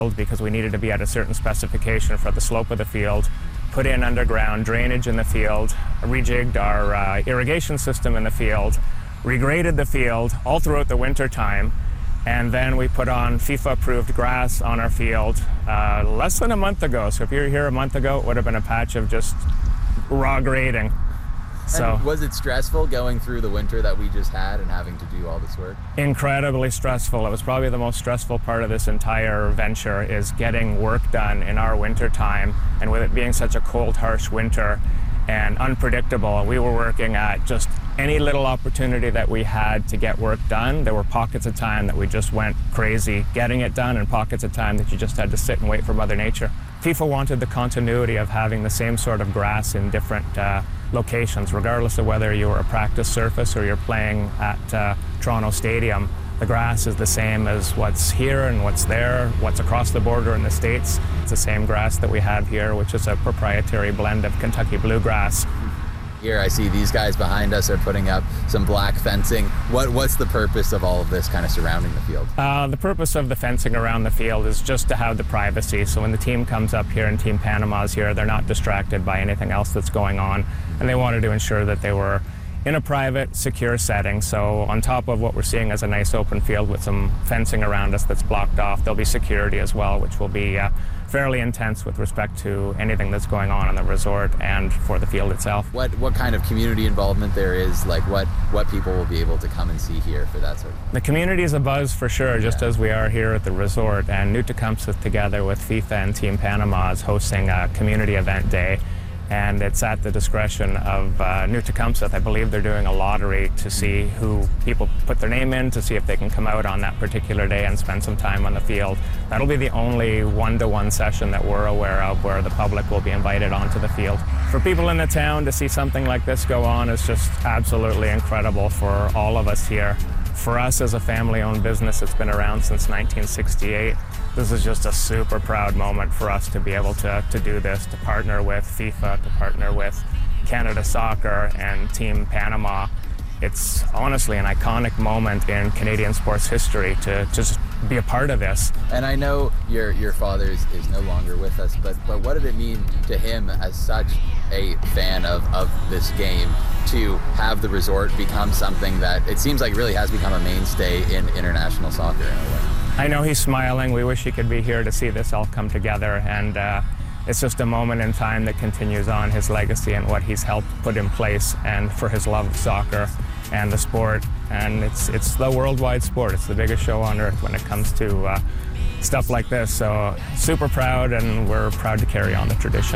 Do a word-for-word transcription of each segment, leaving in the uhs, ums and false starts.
because we needed to be at a certain specification for the slope of the field, put in underground drainage in the field, rejigged our uh, irrigation system in the field, regraded the field all throughout the winter time, and then we put on FIFA-approved grass on our field uh, less than a month ago. So if you were here a month ago, it would have been a patch of just raw grading. So, and was it stressful going through the winter that we just had and having to do all this work? Incredibly stressful. It was probably the most stressful part of this entire venture, is getting work done in our winter time, and with it being such a cold, harsh winter and unpredictable, we were working at just any little opportunity that we had to get work done. There were pockets of time that we just went crazy getting it done, and pockets of time that you just had to sit and wait for Mother Nature. FIFA wanted the continuity of having the same sort of grass in different uh, locations, regardless of whether you were a practice surface or you're playing at uh, Toronto Stadium. The grass is the same as what's here and what's there, what's across the border in the States. It's the same grass that we have here, which is a proprietary blend of Kentucky bluegrass. Here I see these guys behind us are putting up some black fencing. What, what's the purpose of all of this kind of surrounding the field? Uh, the purpose of the fencing around the field is just to have the privacy. So when the team comes up here and Team Panama's here, they're not distracted by anything else that's going on. And they wanted to ensure that they were in a private, secure setting. So on top of what we're seeing as a nice open field with some fencing around us that's blocked off, there'll be security as well, which will be uh, fairly intense with respect to anything that's going on in the resort and for the field itself. What what kind of community involvement there is, like what, what people will be able to come and see here for that sort of thing? The community is a buzz for sure, just yeah. as we are here at the resort. And New Tecumseh, together with FIFA and Team Panama, is hosting a community event day. And it's at the discretion of uh, New Tecumseh. I believe they're doing a lottery to see who people put their name in, to see if they can come out on that particular day and spend some time on the field. That'll be the only one-to-one session that we're aware of where the public will be invited onto the field. For people in the town to see something like this go on is just absolutely incredible for all of us here. For us as a family-owned business, it's been around since nineteen sixty-eight. This is just a super proud moment for us to be able to, to do this, to partner with FIFA, to partner with Canada Soccer and Team Panama. It's honestly an iconic moment in Canadian sports history to, to just be a part of this. And I know your your father is, is no longer with us, but, but what did it mean to him as such a fan of, of this game to have the resort become something that it seems like really has become a mainstay in international soccer in a way? I know he's smiling. We wish he could be here to see this all come together, and uh, it's just a moment in time that continues on his legacy and what he's helped put in place, and for his love of soccer and the sport. And it's it's the worldwide sport. It's the biggest show on earth when it comes to uh, stuff like this. So super proud, and we're proud to carry on the tradition.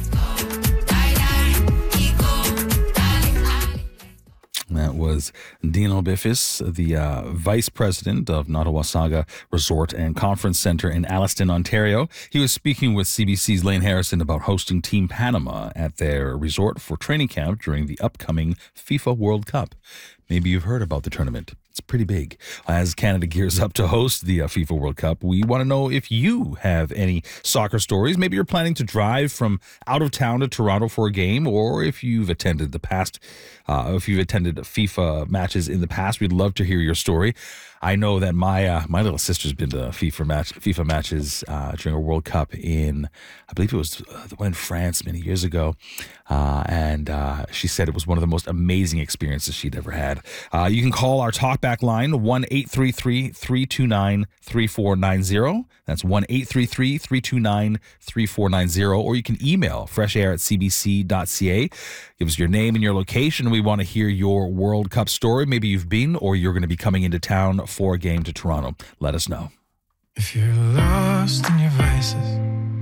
That was Dino Biffis, the uh, Vice President of Nottawasaga Resort and Conference Centre in Alliston, Ontario. He was speaking with C B C's Lane Harrison about hosting Team Panama at their resort for training camp during the upcoming FIFA World Cup. Maybe you've heard about the tournament. It's pretty big. As Canada gears up to host the uh, FIFA World Cup, we want to know if you have any soccer stories. Maybe you're planning to drive from out of town to Toronto for a game, or if you've attended the past, uh, if you've attended FIFA matches in the past, we'd love to hear your story. I know that my uh, my little sister's been to FIFA match FIFA matches uh, during a World Cup in, I believe it was uh, the one in France many years ago, uh, and uh, she said it was one of the most amazing experiences she'd ever had. Uh, you can call our talkback line one eight three three, three two nine, three four nine zero. That's one eight three three, three two nine, three four nine zero, or you can email freshair at c b c dot c a. Give us your name and your location. We want to hear your World Cup story. Maybe you've been, or you're going to be coming into town for a game to Toronto. Let us know. If you're lost in your vices